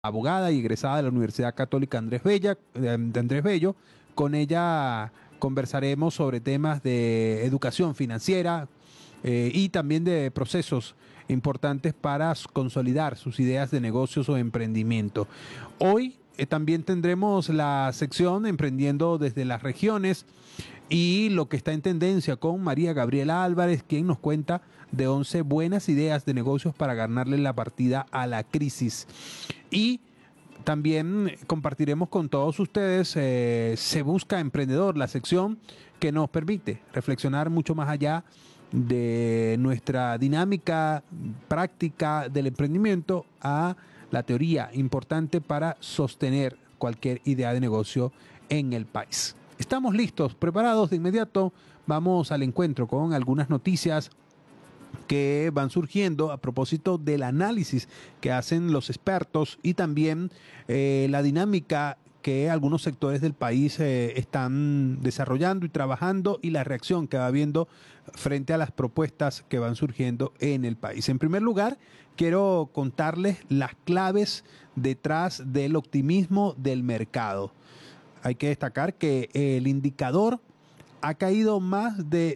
abogada y egresada de la Universidad Católica de Andrés Bello. Con ella conversaremos sobre temas de educación financiera y también de procesos importantes para consolidar sus ideas de negocios o emprendimiento. Hoy también tendremos la sección Emprendiendo desde las regiones y lo que está en tendencia con María Gabriela Álvarez, quien nos cuenta de 11 buenas ideas de negocios para ganarle la partida a la crisis. Y también compartiremos con todos ustedes Se Busca Emprendedor, la sección que nos permite reflexionar mucho más allá de nuestra dinámica práctica del emprendimiento a la teoría importante para sostener cualquier idea de negocio en el país. Estamos listos, preparados de inmediato. Vamos al encuentro con algunas noticias que van surgiendo a propósito del análisis que hacen los expertos y también la dinámica que algunos sectores del país están desarrollando y trabajando y la reacción que va habiendo frente a las propuestas que van surgiendo en el país. En primer lugar, quiero contarles las claves detrás del optimismo del mercado. Hay que destacar que el indicador ha caído más de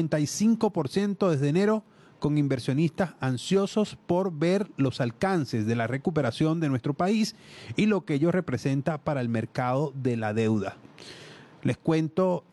55% desde enero, con inversionistas ansiosos por ver los alcances de la recuperación de nuestro país y lo que ello representa para el mercado de la deuda. Les cuento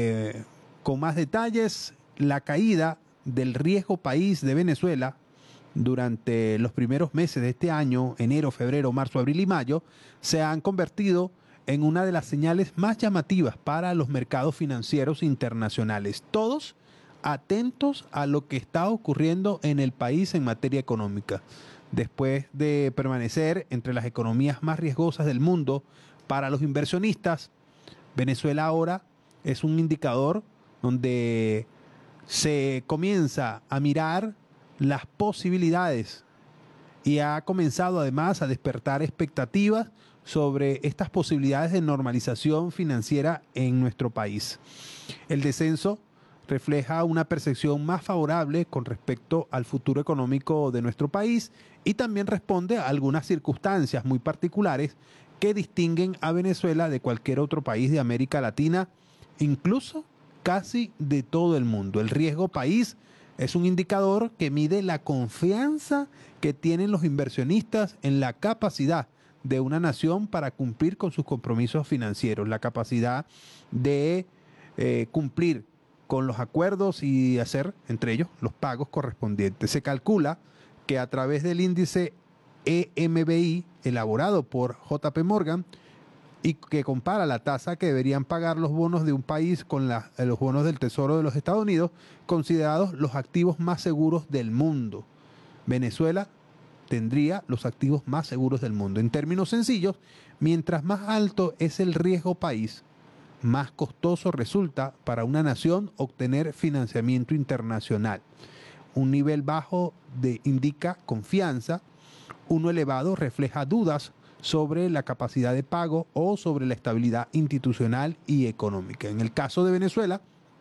con más detalles la caída del riesgo país de Venezuela durante los primeros meses de este año, enero, febrero, marzo, abril y mayo, se han convertido en una de las señales más llamativas para los mercados financieros internacionales. Todos atentos a lo que está ocurriendo en el país en materia económica. Después de permanecer entre las economías más riesgosas del mundo para los inversionistas, Venezuela ahora es un indicador donde se comienza a mirar las posibilidades y ha comenzado además a despertar expectativas sobre estas posibilidades de normalización financiera en nuestro país. El descenso refleja una percepción más favorable con respecto al futuro económico de nuestro país y también responde a algunas circunstancias muy particulares que distinguen a Venezuela de cualquier otro país de América Latina, incluso casi de todo el mundo. El riesgo país es un indicador que mide la confianza que tienen los inversionistas en la capacidad de una nación para cumplir con sus compromisos financieros, la capacidad de cumplir con los acuerdos y hacer, entre ellos, los pagos correspondientes. Se calcula que a través del índice EMBI, elaborado por JP Morgan, y que compara la tasa que deberían pagar los bonos de un país con los bonos del Tesoro de los Estados Unidos, considerados los activos más seguros del mundo. Venezuela tendría los activos más seguros del mundo. En términos sencillos, mientras más alto es el riesgo país, más costoso resulta para una nación obtener financiamiento internacional. Un nivel bajo indica confianza, uno elevado refleja dudas sobre la capacidad de pago o sobre la estabilidad institucional y económica. En el caso de Venezuela,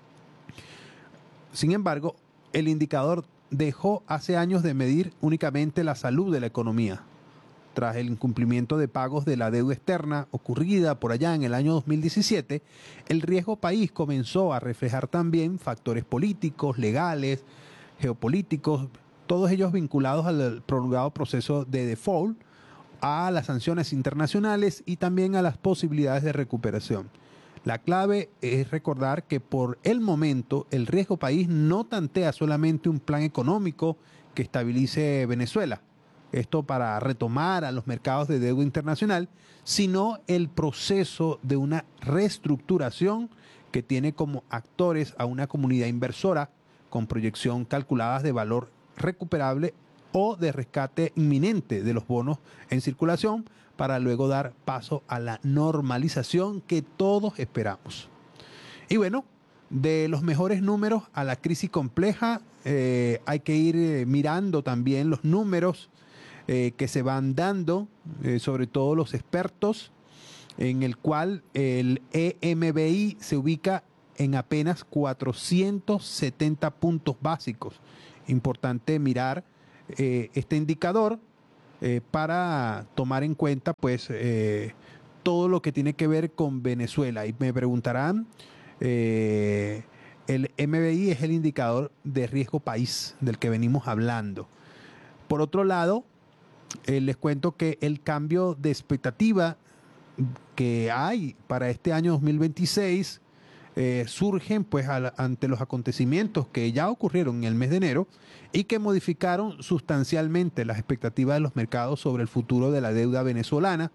sin embargo, el indicador dejó hace años de medir únicamente la salud de la economía. Tras el incumplimiento de pagos de la deuda externa ocurrida por allá en el año 2017, el riesgo país comenzó a reflejar también factores políticos, legales, geopolíticos, todos ellos vinculados al prolongado proceso de default, a las sanciones internacionales y también a las posibilidades de recuperación. La clave es recordar que por el momento el riesgo país no tantea solamente un plan económico que estabilice Venezuela, esto para retomar a los mercados de deuda internacional, sino el proceso de una reestructuración que tiene como actores a una comunidad inversora con proyección calculadas de valor recuperable o de rescate inminente de los bonos en circulación para luego dar paso a la normalización que todos esperamos. Y bueno, de los mejores números a la crisis compleja, hay que ir mirando también los números que se van dando, sobre todo los expertos, en el cual el EMBI se ubica en apenas 470 puntos básicos. Importante mirar este indicador para tomar en cuenta pues todo lo que tiene que ver con Venezuela. Y me preguntarán, el MBI es el indicador de riesgo país del que venimos hablando. Por otro lado, les cuento que el cambio de expectativa que hay para este año 2026 surgen pues ante los acontecimientos que ya ocurrieron en el mes de enero y que modificaron sustancialmente las expectativas de los mercados sobre el futuro de la deuda venezolana.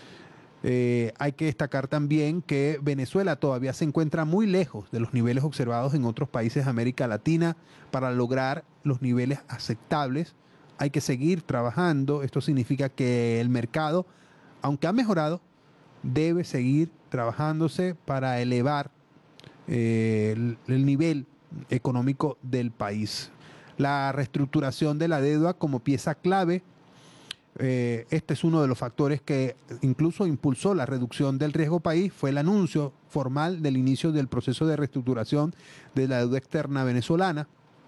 Hay que destacar también que Venezuela todavía se encuentra muy lejos de los niveles observados en otros países de América Latina. Para lograr los niveles aceptables hay que seguir trabajando. Esto significa que el mercado, aunque ha mejorado, debe seguir trabajándose para elevar el nivel económico del país. La reestructuración de la deuda como pieza clave, este es uno de los factores que incluso impulsó la reducción del riesgo país, fue el anuncio formal del inicio del proceso de reestructuración de la deuda externa venezolana,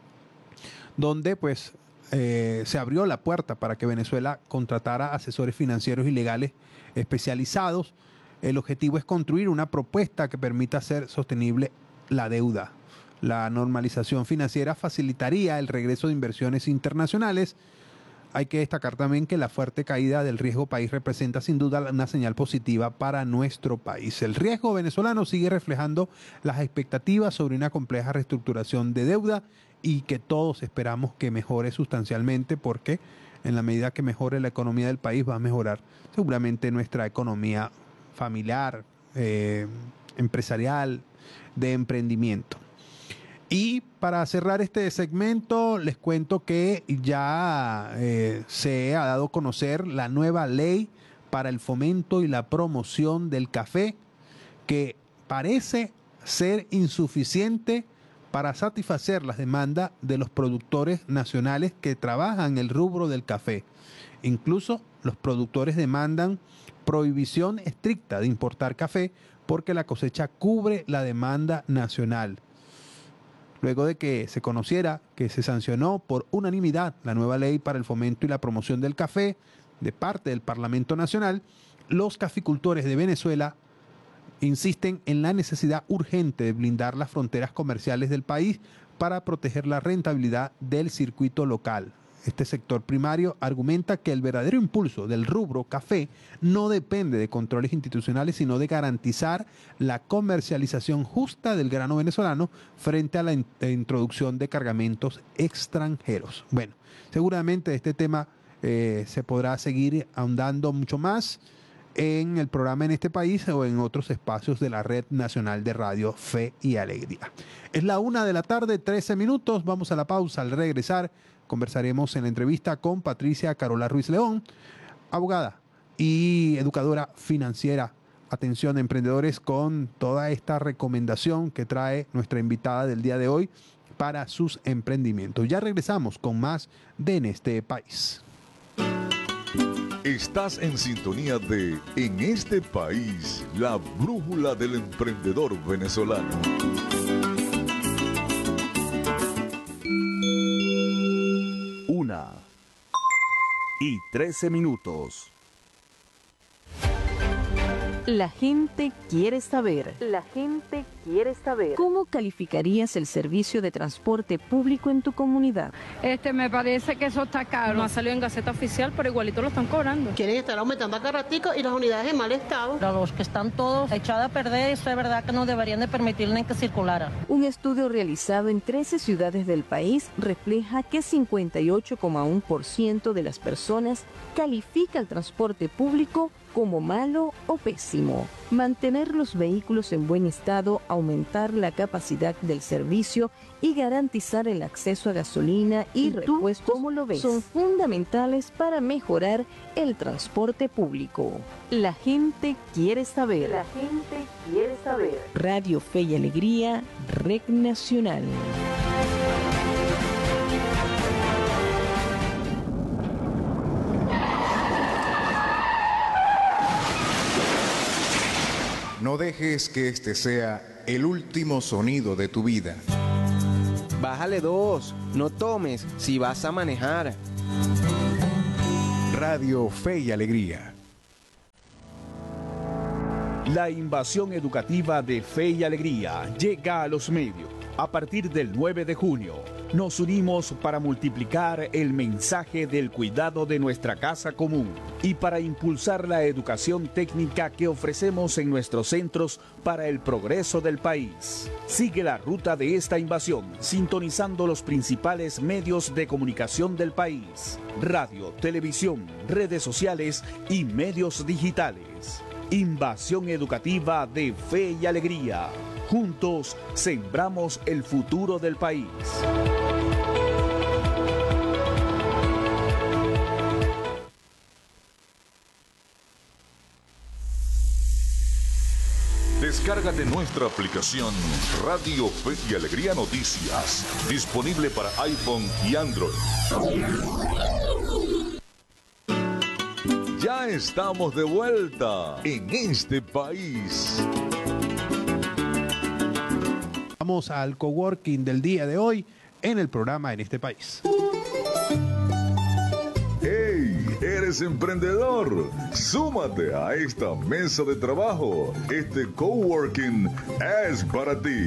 donde pues se abrió la puerta para que Venezuela contratara asesores financieros y legales especializados. El objetivo es construir una propuesta que permita hacer sostenible la deuda. La normalización financiera facilitaría el regreso de inversiones internacionales. Hay que destacar también que la fuerte caída del riesgo país representa sin duda una señal positiva para nuestro país. El riesgo venezolano sigue reflejando las expectativas sobre una compleja reestructuración de deuda y que todos esperamos que mejore sustancialmente, porque en la medida que mejore la economía del país va a mejorar seguramente nuestra economía familiar, empresarial, de emprendimiento. Y para cerrar este segmento, les cuento que ya se ha dado a conocer la nueva ley para el fomento y la promoción del café, que parece ser insuficiente para satisfacer las demandas de los productores nacionales que trabajan en el rubro del café. Incluso los productores demandan prohibición estricta de importar café porque la cosecha cubre la demanda nacional. Luego de que se conociera que se sancionó por unanimidad la nueva ley para el fomento y la promoción del café de parte del Parlamento Nacional, los caficultores de Venezuela insisten en la necesidad urgente de blindar las fronteras comerciales del país para proteger la rentabilidad del circuito local. Este sector primario argumenta que el verdadero impulso del rubro café no depende de controles institucionales, sino de garantizar la comercialización justa del grano venezolano frente a la introducción de cargamentos extranjeros. Bueno, seguramente este tema se podrá seguir ahondando mucho más en el programa En este País o en otros espacios de la Red Nacional de Radio Fe y Alegría. Es la 1:13 p.m. Vamos a la pausa. Al regresar conversaremos en la entrevista con Patricia Carola Ruiz León, abogada y educadora financiera. Atención, emprendedores, con toda esta recomendación que trae nuestra invitada del día de hoy para sus emprendimientos. Ya regresamos con más de En este País. Estás en sintonía de En este País, la brújula del emprendedor venezolano. 1:13 p.m. La gente quiere saber. La gente quiere saber. ¿Cómo calificarías el servicio de transporte público en tu comunidad? Me parece que eso está caro. No ha salido en Gaceta Oficial, pero igualito lo están cobrando. Quieren estar aumentando a cada ratico y las unidades en mal estado. Los que están todos echados a perder, eso es verdad que no deberían de permitirle que circulara. Un estudio realizado en 13 ciudades del país refleja que 58,1% de las personas califica el transporte público como malo o pésimo. Mantener los vehículos en buen estado, aumentar la capacidad del servicio y garantizar el acceso a gasolina y repuestos, ¿cómo lo ves?, son fundamentales para mejorar el transporte público. La gente quiere saber. La gente quiere saber. Radio Fe y Alegría, Red Nacional. No dejes que este sea el último sonido de tu vida. Bájale 2, no tomes si vas a manejar. Radio Fe y Alegría. La invasión educativa de Fe y Alegría llega a los medios. A partir del 9 de junio, nos unimos para multiplicar el mensaje del cuidado de nuestra casa común y para impulsar la educación técnica que ofrecemos en nuestros centros para el progreso del país. Sigue la ruta de esta invasión, sintonizando los principales medios de comunicación del país: radio, televisión, redes sociales y medios digitales. Invasión educativa de Fe y Alegría. Juntos sembramos el futuro del país. Descárgate nuestra aplicación Radio Fe y Alegría Noticias, disponible para iPhone y Android. Ya estamos de vuelta en este país. Vamos al coworking del día de hoy en el programa En este país. ¡Hey! ¿Eres emprendedor? Súmate a esta mesa de trabajo. Este coworking es para ti.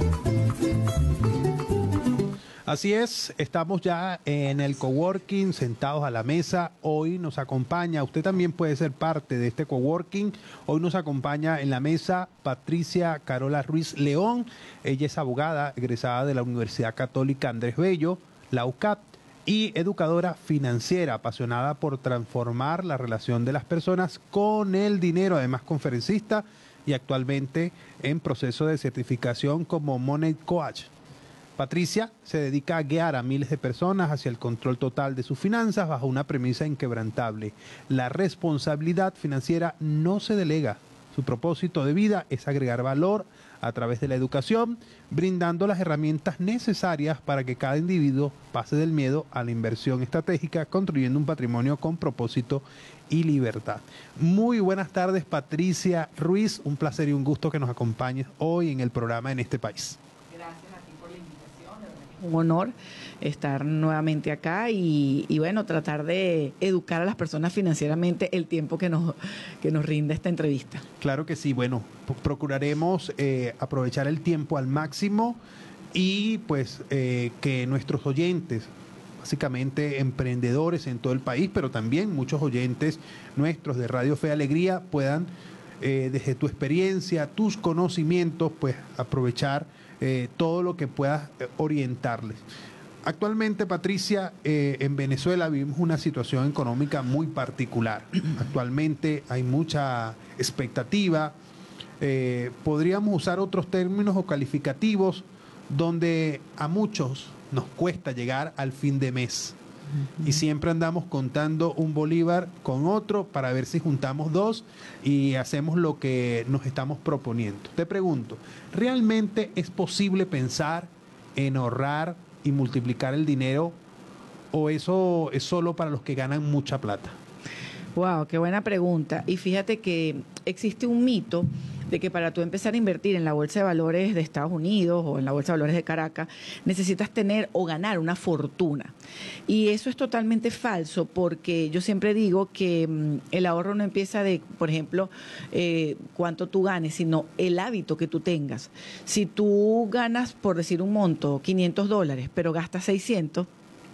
Así es, estamos ya en el coworking, sentados a la mesa. Hoy nos acompaña, usted también puede ser parte de este coworking. Hoy nos acompaña en la mesa Patricia Carola Ruiz León. Ella es abogada egresada de la Universidad Católica Andrés Bello, la UCAP, y educadora financiera, apasionada por transformar la relación de las personas con el dinero, además conferencista y actualmente en proceso de certificación como Money Coach. Patricia se dedica a guiar a miles de personas hacia el control total de sus finanzas bajo una premisa inquebrantable: la responsabilidad financiera no se delega. Su propósito de vida es agregar valor a través de la educación, brindando las herramientas necesarias para que cada individuo pase del miedo a la inversión estratégica, construyendo un patrimonio con propósito y libertad. Muy buenas tardes, Patricia Ruiz. Un placer y un gusto que nos acompañes hoy en el programa En este país. Un honor estar nuevamente acá y bueno, tratar de educar a las personas financieramente el tiempo que nos rinda esta entrevista. Claro que sí, bueno, procuraremos aprovechar el tiempo al máximo y pues que nuestros oyentes, básicamente emprendedores en todo el país, pero también muchos oyentes nuestros de Radio Fe y Alegría puedan, desde tu experiencia, tus conocimientos, pues aprovechar todo lo que puedas orientarles. Actualmente, Patricia, en Venezuela vivimos una situación económica muy particular. Actualmente hay mucha expectativa. Podríamos usar otros términos o calificativos donde a muchos nos cuesta llegar al fin de mes. Y siempre andamos contando un bolívar con otro para ver si juntamos dos y hacemos lo que nos estamos proponiendo. Te pregunto, ¿realmente es posible pensar en ahorrar y multiplicar el dinero, o eso es solo para los que ganan mucha plata? Wow, qué buena pregunta. Y fíjate que existe un mito de que para tú empezar a invertir en la Bolsa de Valores de Estados Unidos o en la Bolsa de Valores de Caracas, necesitas tener o ganar una fortuna. Y eso es totalmente falso, porque yo siempre digo que el ahorro no empieza de, por ejemplo, cuánto tú ganes, sino el hábito que tú tengas. Si tú ganas, por decir un monto, $500, pero gastas 600,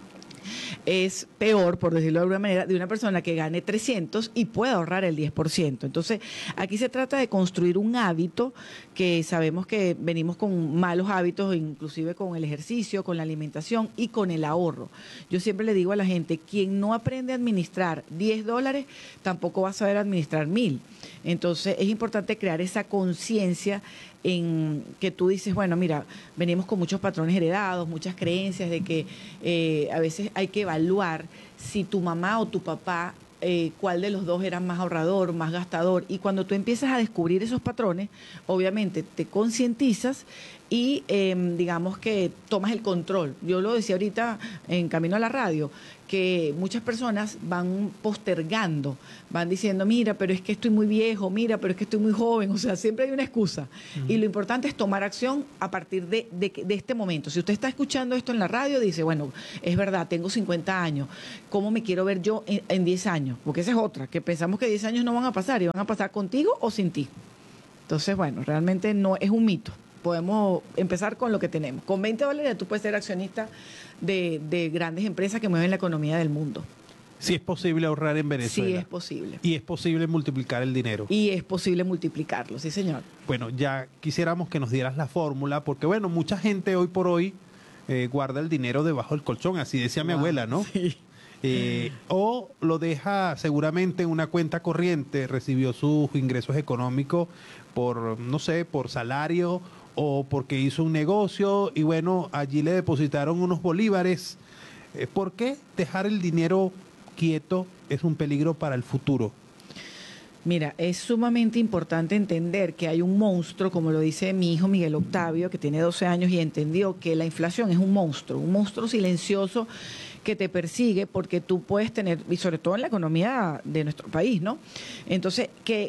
es peor, por decirlo de alguna manera, de una persona que gane 300 y pueda ahorrar el 10%. Entonces, aquí se trata de construir un hábito, que sabemos que venimos con malos hábitos, inclusive con el ejercicio, con la alimentación y con el ahorro. Yo siempre le digo a la gente, quien no aprende a administrar $10, tampoco va a saber administrar 1,000. Entonces, es importante crear esa conciencia en que tú dices, bueno, mira, venimos con muchos patrones heredados, muchas creencias de que a veces hay que evaluar si tu mamá o tu papá, cuál de los dos era más ahorrador, más gastador. Y cuando tú empiezas a descubrir esos patrones, obviamente te concientizas y digamos que tomas el control. Yo lo decía ahorita en camino a la radio, que muchas personas van postergando, van diciendo, mira, pero es que estoy muy viejo, mira, pero es que estoy muy joven, o sea, siempre hay una excusa. Y lo importante es tomar acción a partir de este momento. Si usted está escuchando esto en la radio, dice, bueno, es verdad, tengo 50 años, ¿cómo me quiero ver yo en 10 años? Porque esa es otra, que pensamos que 10 años no van a pasar, y van a pasar contigo o sin ti. Entonces, bueno, realmente no es un mito. Podemos empezar con lo que tenemos. Con $20 tú puedes ser accionista de grandes empresas que mueven la economía del mundo. Sí es posible ahorrar en Venezuela. Sí es posible. Y es posible multiplicar el dinero. Y es posible multiplicarlo, sí señor. Bueno, ya quisiéramos que nos dieras la fórmula, porque bueno, mucha gente hoy por hoy guarda el dinero debajo del colchón, así decía mi abuela, ¿no? Sí. O lo deja seguramente en una cuenta corriente, recibió sus ingresos económicos por, no sé, por salario o porque hizo un negocio y bueno, allí le depositaron unos bolívares. ¿Por qué dejar el dinero quieto es un peligro para el futuro? Mira, es sumamente importante entender que hay un monstruo, como lo dice mi hijo Miguel Octavio, que tiene 12 años y entendió que la inflación es un monstruo silencioso que te persigue, porque tú puedes tener, y sobre todo en la economía de nuestro país, ¿no? Entonces,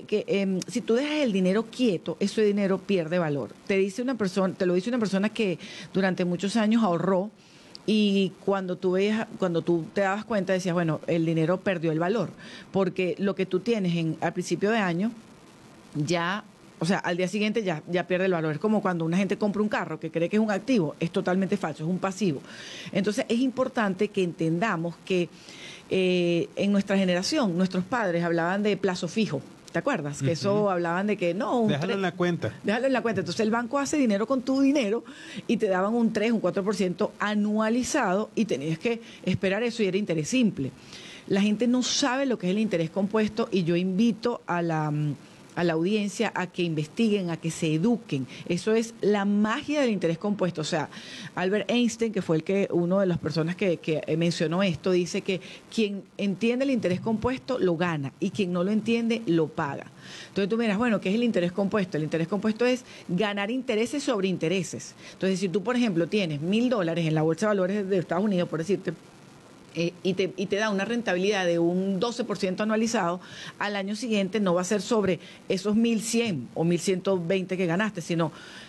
si tú dejas el dinero quieto, ese dinero pierde valor. Te lo dice una persona que durante muchos años ahorró, y cuando tú te dabas cuenta decías, bueno, el dinero perdió el valor, porque lo que tú tienes al principio de año ya, o sea, al día siguiente ya pierde el valor. Es como cuando una gente compra un carro que cree que es un activo, es totalmente falso, es un pasivo. Entonces es importante que entendamos que en nuestra generación, nuestros padres hablaban de plazo fijo. ¿Te acuerdas? Que eso hablaban de que no... Déjalo en la cuenta. Déjalo en la cuenta. Entonces el banco hace dinero con tu dinero y te daban un 3, un 4% anualizado y tenías que esperar eso y era interés simple. La gente no sabe lo que es el interés compuesto y yo invito a la audiencia a que investiguen, a que se eduquen. Eso es la magia del interés compuesto. O sea, Albert Einstein, que fue uno de las personas que mencionó esto, dice que quien entiende el interés compuesto lo gana y quien no lo entiende lo paga. Entonces tú miras, bueno, ¿qué es el interés compuesto? El interés compuesto es ganar intereses sobre intereses. Entonces, si tú, por ejemplo, tienes $1,000 en la Bolsa de Valores de Estados Unidos, por decirte, y te da una rentabilidad de un 12% anualizado, al año siguiente no va a ser sobre esos 1.100 o 1.120 que ganaste, sino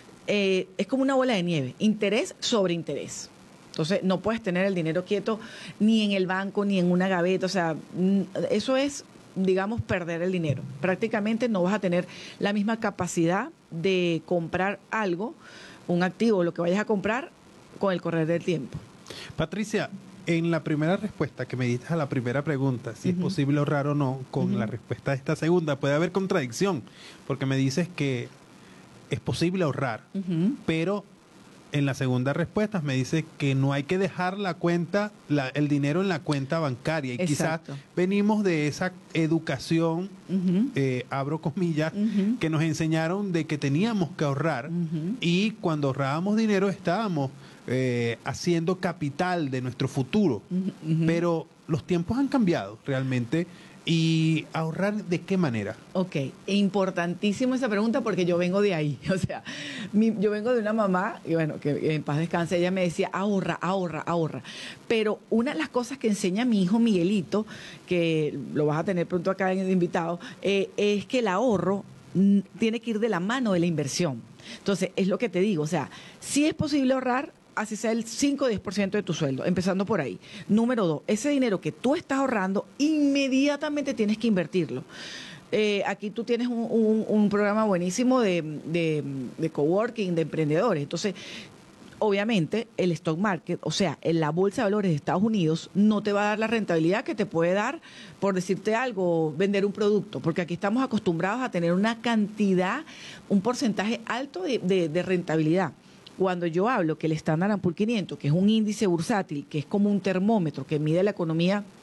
es como una bola de nieve, interés sobre interés. Entonces no puedes tener el dinero quieto ni en el banco ni en una gaveta, o sea, eso es, digamos, perder el dinero. Prácticamente no vas a tener la misma capacidad de comprar algo, un activo, lo que vayas a comprar, con el correr del tiempo. Patricia, en la primera respuesta que me diste a la primera pregunta, si es posible ahorrar o no, con la respuesta de esta segunda puede haber contradicción, porque me dices que es posible ahorrar, pero en la segunda respuesta me dices que no hay que dejar la cuenta, el dinero en la cuenta bancaria. Y Exacto. Quizás venimos de esa educación, abro comillas, que nos enseñaron de que teníamos que ahorrar y cuando ahorrábamos dinero estábamos haciendo capital de nuestro futuro. Pero los tiempos han cambiado realmente. ¿Y ahorrar de qué manera? Ok, importantísimo esa pregunta porque yo vengo de ahí. O sea, yo vengo de una mamá, y bueno, que en paz descanse, ella me decía, ahorra, ahorra, ahorra. Pero una de las cosas que enseña mi hijo Miguelito, que lo vas a tener pronto acá en el invitado, es que el ahorro tiene que ir de la mano de la inversión. Entonces, es lo que te digo, o sea, sí es posible ahorrar, así sea el 5 o 10% de tu sueldo, empezando por ahí. Número 2, ese dinero que tú estás ahorrando, inmediatamente tienes que invertirlo. Aquí tú tienes un programa buenísimo de coworking, de emprendedores. Entonces, obviamente, el stock market, o sea, en la bolsa de valores de Estados Unidos, no te va a dar la rentabilidad que te puede dar, por decirte algo, vender un producto, porque aquí estamos acostumbrados a tener una cantidad, un porcentaje alto de rentabilidad. Cuando yo hablo que el Standard & Poor's 500, que es un índice bursátil, que es como un termómetro que mide la economía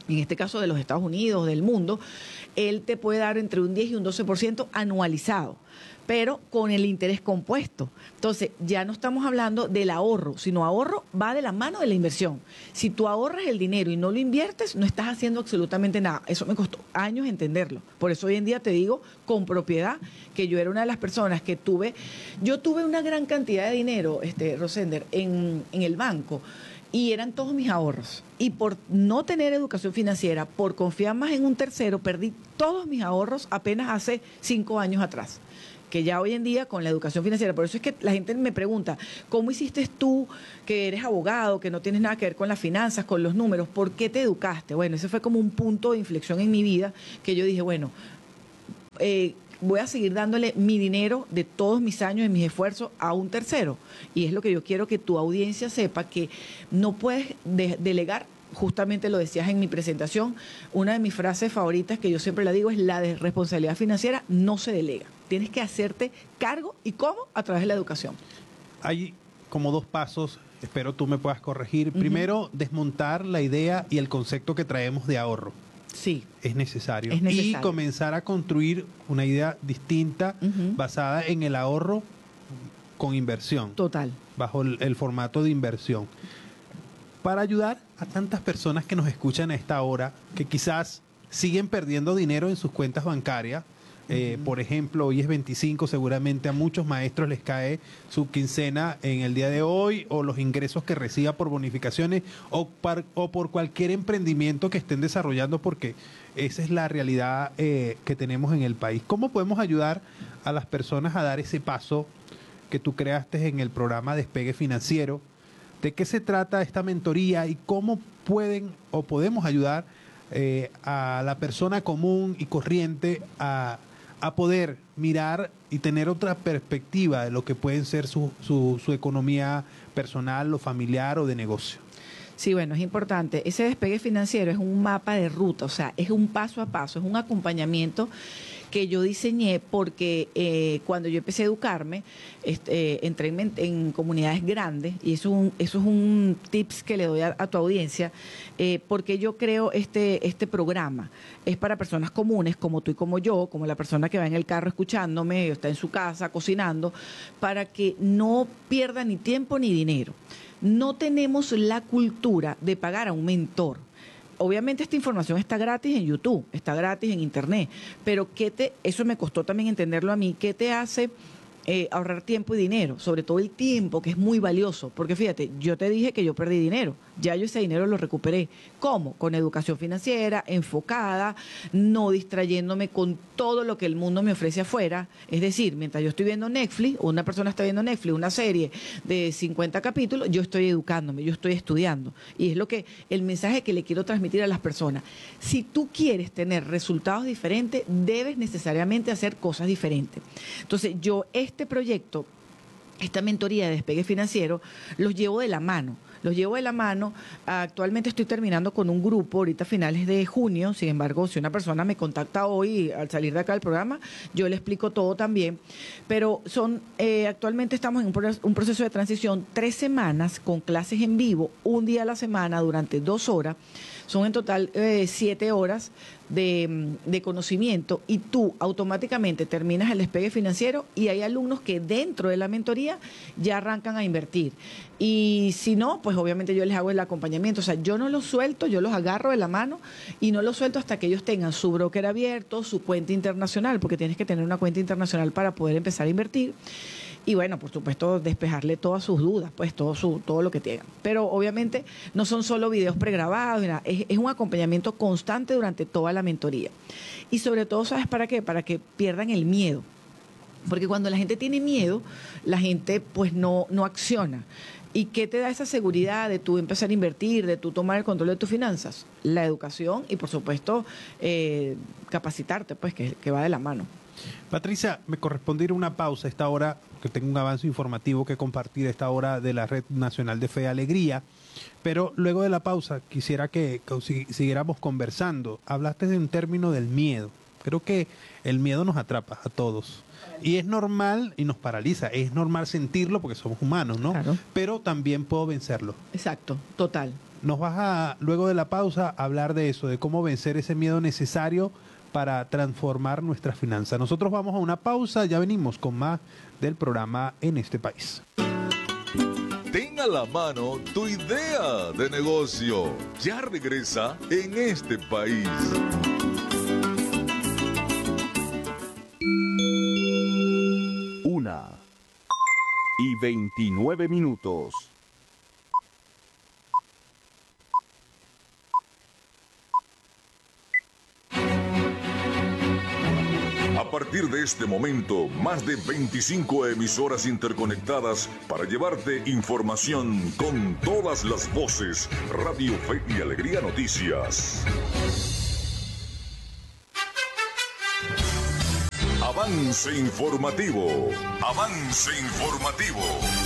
en este caso de los Estados Unidos, del mundo, él te puede dar entre un 10 y un 12% anualizado, pero con el interés compuesto. Entonces, ya no estamos hablando del ahorro, sino ahorro va de la mano de la inversión. Si tú ahorras el dinero y no lo inviertes, no estás haciendo absolutamente nada. Eso me costó años entenderlo. Por eso hoy en día te digo con propiedad que yo era una de las personas que tuve una gran cantidad de dinero, Rosender, en el banco, y eran todos mis ahorros. Y por no tener educación financiera, por confiar más en un tercero, perdí todos mis ahorros apenas hace 5 años atrás. Que ya hoy en día con la educación financiera, por eso es que la gente me pregunta, ¿cómo hiciste tú que eres abogado, que no tienes nada que ver con las finanzas, con los números? ¿Por qué te educaste? Bueno, ese fue como un punto de inflexión en mi vida que yo dije, bueno, voy a seguir dándole mi dinero de todos mis años y mis esfuerzos a un tercero. Y es lo que yo quiero que tu audiencia sepa, que no puedes delegar. Justamente lo decías en mi presentación, una de mis frases favoritas que yo siempre la digo es: la de responsabilidad financiera no se delega. Tienes que hacerte cargo. ¿Y cómo? A través de la educación. Hay como 2 pasos, espero tú me puedas corregir. Primero, desmontar la idea y el concepto que traemos de ahorro. Sí. Es necesario. Es necesario. Y comenzar a construir una idea distinta basada en el ahorro con inversión. Total. Bajo el formato de inversión. Para ayudar a tantas personas que nos escuchan a esta hora, que quizás siguen perdiendo dinero en sus cuentas bancarias. Por ejemplo, hoy es 25, seguramente a muchos maestros les cae su quincena en el día de hoy, o los ingresos que reciba por bonificaciones, o por cualquier emprendimiento que estén desarrollando, porque esa es la realidad que tenemos en el país. ¿Cómo podemos ayudar a las personas a dar ese paso que tú creaste en el programa Despegue Financiero? ¿De qué se trata esta mentoría y cómo pueden o podemos ayudar a la persona común y corriente a poder mirar y tener otra perspectiva de lo que pueden ser su economía personal o familiar o de negocio? Sí, bueno, es importante. Ese despegue financiero es un mapa de ruta, o sea, es un paso a paso, es un acompañamiento que yo diseñé porque cuando yo empecé a educarme, entré en comunidades grandes, y eso es un tips que le doy a tu audiencia, porque yo creo este programa. Es para personas comunes como tú y como yo, como la persona que va en el carro escuchándome, está en su casa cocinando, para que no pierda ni tiempo ni dinero. No tenemos la cultura de pagar a un mentor. Obviamente esta información está gratis en YouTube, está gratis en Internet, pero eso me costó también entenderlo a mí. ¿Qué te hace ahorrar tiempo y dinero? Sobre todo el tiempo, que es muy valioso, porque fíjate, yo te dije que yo perdí dinero, ya yo ese dinero lo recuperé. ¿Cómo? Con educación financiera, enfocada, no distrayéndome con todo lo que el mundo me ofrece afuera. Es decir, mientras yo estoy viendo Netflix, o una persona está viendo Netflix, una serie de 50 capítulos, yo estoy educándome, yo estoy estudiando. Y es el mensaje que le quiero transmitir a las personas. Si tú quieres tener resultados diferentes, debes necesariamente hacer cosas diferentes. Entonces, yo este proyecto, esta mentoría de despegue financiero, los llevo de la mano. Actualmente estoy terminando con un grupo, ahorita a finales de junio. Sin embargo, si una persona me contacta hoy, al salir de acá del programa, yo le explico todo también. Pero actualmente estamos en un proceso de transición, 3 semanas con clases en vivo, un día a la semana durante 2 horas. Son en total 7 horas de conocimiento, y tú automáticamente terminas el despegue financiero, y hay alumnos que dentro de la mentoría ya arrancan a invertir. Y si no, pues obviamente yo les hago el acompañamiento. O sea, yo no los suelto, yo los agarro de la mano y no los suelto hasta que ellos tengan su broker abierto, su cuenta internacional, porque tienes que tener una cuenta internacional para poder empezar a invertir. Y bueno, por supuesto, despejarle todas sus dudas, pues todo lo que tengan. Pero obviamente no son solo videos pregrabados, es un acompañamiento constante durante toda la mentoría. Y sobre todo, ¿sabes para qué? Para que pierdan el miedo. Porque cuando la gente tiene miedo, la gente pues no acciona. ¿Y qué te da esa seguridad de tú empezar a invertir, de tú tomar el control de tus finanzas? La educación y, por supuesto, capacitarte, pues, que va de la mano. Patricia, me corresponde ir a una pausa a esta hora, que tengo un avance informativo que compartir a esta hora de la Red Nacional de Fe y Alegría, pero luego de la pausa quisiera que siguiéramos conversando. Hablaste de un término del miedo. Creo que el miedo nos atrapa a todos. Y es normal y nos paraliza. Es normal sentirlo porque somos humanos, ¿no? Claro. Pero también puedo vencerlo. Exacto, total. nos vas a, luego de la pausa, hablar de eso, de cómo vencer ese miedo necesario para transformar nuestras finanzas. Nosotros vamos a una pausa, ya venimos con más del programa En este País. Ten a la mano tu idea de negocio. Ya regresa En este País. 1:29. A partir de este momento, más de 25 emisoras interconectadas para llevarte información con todas las voces. Radio Fe y Alegría Noticias. Avance informativo. Avance informativo.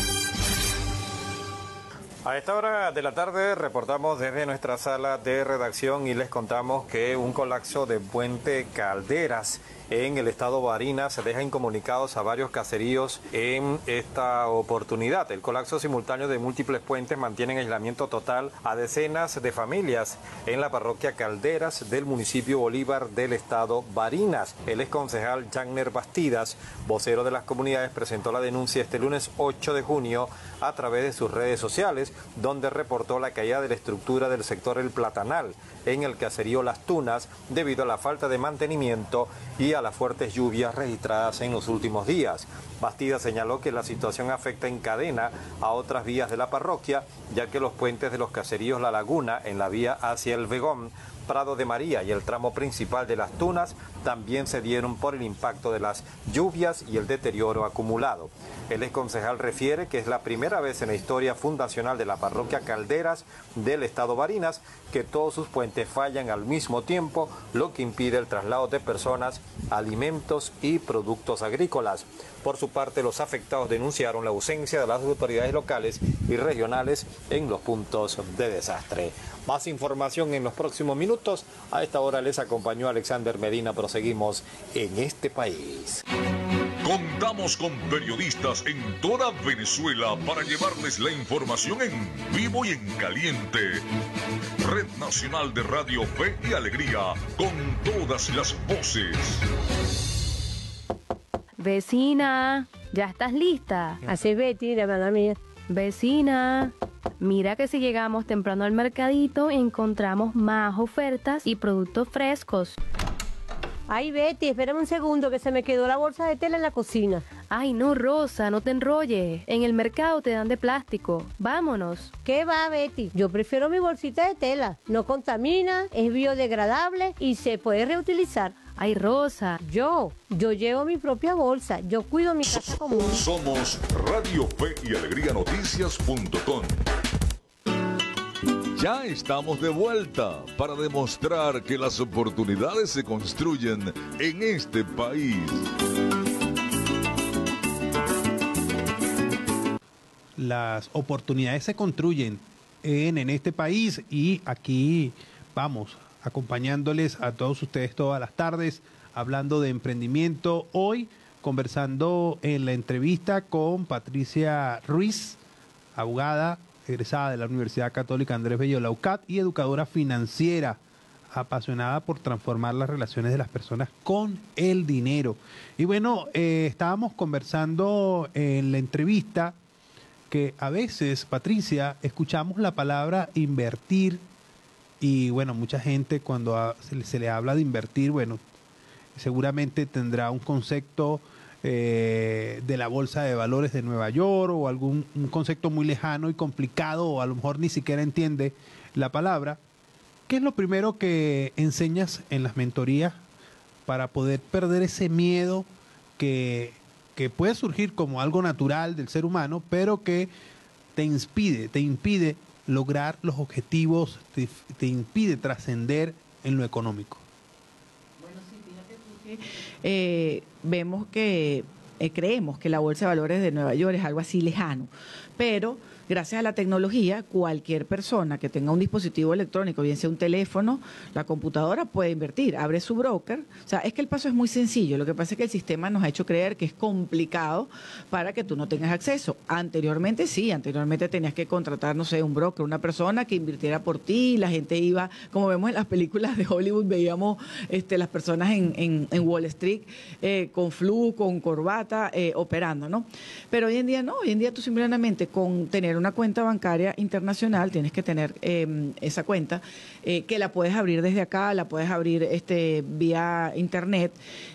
A esta hora de la tarde reportamos desde nuestra sala de redacción y les contamos que un colapso de Puente Calderas en el estado Barinas deja incomunicados a varios caseríos en esta oportunidad. El colapso simultáneo de múltiples puentes mantiene en aislamiento total a decenas de familias en la parroquia Calderas del municipio Bolívar del estado Barinas. El exconcejal Jagner Bastidas, vocero de las comunidades, presentó la denuncia este lunes 8 de junio a través de sus redes sociales, donde reportó la caída de la estructura del sector El Platanal en el caserío Las Tunas debido a la falta de mantenimiento y a las fuertes lluvias registradas en los últimos días. Bastidas señaló que la situación afecta en cadena a otras vías de la parroquia, ya que los puentes de los caseríos La Laguna en la vía hacia El Vegón, Prado de María y el tramo principal de Las Tunas también se dieron por el impacto de las lluvias y el deterioro acumulado. El exconcejal refiere que es la primera vez en la historia fundacional de la parroquia Calderas del estado Barinas que todos sus puentes fallan al mismo tiempo, lo que impide el traslado de personas, alimentos y productos agrícolas. Por su parte, los afectados denunciaron la ausencia de las autoridades locales y regionales en los puntos de desastre. Más información en los próximos minutos. A esta hora les acompañó Alexander Medina. Proseguimos En este País. Contamos con periodistas en toda Venezuela para llevarles la información en vivo y en caliente. Red Nacional de Radio Fe y Alegría, con todas las voces. Vecina, ¿ya estás lista? Así, Betty, la verdad mía. Vecina, mira que si llegamos temprano al mercadito encontramos más ofertas y productos frescos. Ay, Betty, espérame un segundo que se me quedó la bolsa de tela en la cocina. Ay, no, Rosa, no te enrolles. En el mercado te dan de plástico. Vámonos. ¿Qué va, Betty? Yo prefiero mi bolsita de tela. No contamina, es biodegradable y se puede reutilizar. Ay, Rosa. Yo llevo mi propia bolsa. Yo cuido mi casa común. Somos Radio Fe y Alegría Noticias.com. Ya estamos de vuelta para demostrar que las oportunidades se construyen en este país. Las oportunidades se construyen en este país y aquí vamos acompañándoles a todos ustedes todas las tardes, hablando de emprendimiento. Hoy conversando en la entrevista con Patricia Ruiz, abogada, egresada de la Universidad Católica Andrés Bello, la UCAT, y educadora financiera, apasionada por transformar las relaciones de las personas con el dinero. Y bueno, estábamos conversando en la entrevista que a veces, Patricia, escuchamos la palabra invertir y bueno, mucha gente cuando se le habla de invertir, bueno, seguramente tendrá un concepto de la Bolsa de Valores de Nueva York o un concepto muy lejano y complicado, o a lo mejor ni siquiera entiende la palabra. ¿Qué es lo primero que enseñas en las mentorías para poder perder ese miedo que puede surgir como algo natural del ser humano, pero que te impide lograr los objetivos, te impide trascender en lo económico? Bueno, sí, fíjate tú que vemos que creemos que la Bolsa de Valores de Nueva York es algo así lejano, pero gracias a la tecnología, cualquier persona que tenga un dispositivo electrónico, bien sea un teléfono, la computadora, puede invertir. Abre su broker. O sea, es que el paso es muy sencillo. Lo que pasa es que el sistema nos ha hecho creer que es complicado para que tú no tengas acceso. Anteriormente sí, anteriormente tenías que contratar, no sé, un broker, una persona que invirtiera por ti. La gente iba, como vemos en las películas de Hollywood, veíamos las personas en Wall Street con flu, con corbata, operando, ¿no? Pero hoy en día no. Hoy en día tú simplemente con tener una cuenta bancaria internacional, tienes que tener esa cuenta, que la puedes abrir desde acá, la puedes abrir vía internet.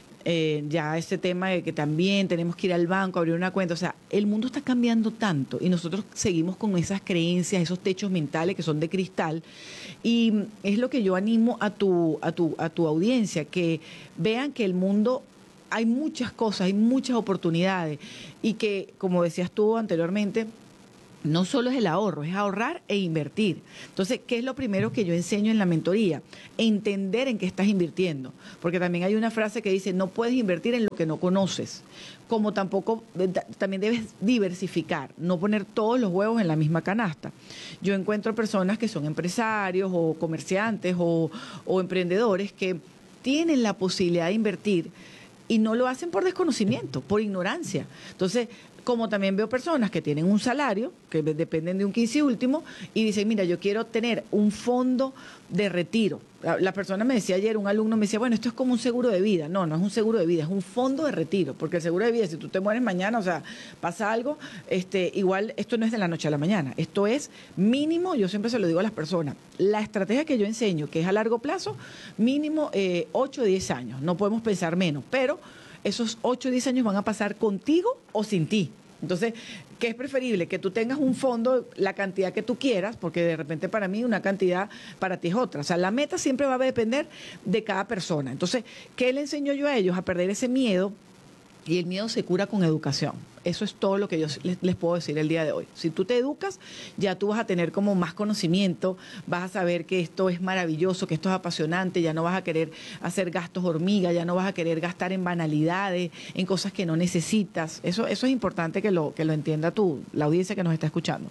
Ya este tema de que también tenemos que ir al banco a abrir una cuenta, o sea, el mundo está cambiando tanto y nosotros seguimos con esas creencias, esos techos mentales que son de cristal, y es lo que yo animo a tu audiencia, que vean que el mundo hay muchas cosas, hay muchas oportunidades, y que, como decías tú anteriormente, no solo es el ahorro, es ahorrar e invertir. Entonces, ¿qué es lo primero que yo enseño en la mentoría? Entender en qué estás invirtiendo. Porque también hay una frase que dice, no puedes invertir en lo que no conoces. Como tampoco, también debes diversificar, no poner todos los huevos en la misma canasta. Yo encuentro personas que son empresarios o comerciantes o emprendedores que tienen la posibilidad de invertir y no lo hacen por desconocimiento, por ignorancia. Entonces, como también veo personas que tienen un salario, que dependen de un 15 último, y dicen, mira, yo quiero tener un fondo de retiro. La persona me decía ayer, un alumno me decía, bueno, esto es como un seguro de vida. No, no es un seguro de vida, es un fondo de retiro, porque el seguro de vida, si tú te mueres mañana, o sea, pasa algo, igual esto no es de la noche a la mañana, esto es mínimo, yo siempre se lo digo a las personas, la estrategia que yo enseño, que es a largo plazo, mínimo 8 o 10 años, no podemos pensar menos, pero esos 8 o 10 años van a pasar contigo o sin ti. Entonces, ¿qué es preferible? Que tú tengas un fondo, la cantidad que tú quieras, porque de repente para mí una cantidad, para ti es otra. O sea, la meta siempre va a depender de cada persona. Entonces, ¿qué le enseño yo a ellos? A perder ese miedo, y el miedo se cura con educación. Eso es todo lo que yo les puedo decir el día de hoy. Si tú te educas, ya tú vas a tener como más conocimiento, vas a saber que esto es maravilloso, que esto es apasionante, ya no vas a querer hacer gastos hormiga, ya no vas a querer gastar en banalidades, en cosas que no necesitas. Eso es importante que lo entienda la audiencia que nos está escuchando.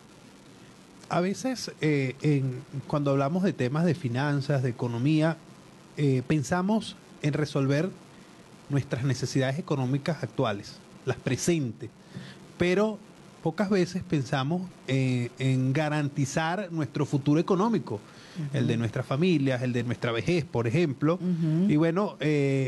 A veces, cuando hablamos de temas de finanzas, de economía, pensamos en resolver nuestras necesidades económicas actuales, las presentes, pero pocas veces pensamos en garantizar nuestro futuro económico, el de nuestras familias, el de nuestra vejez, por ejemplo. Y bueno,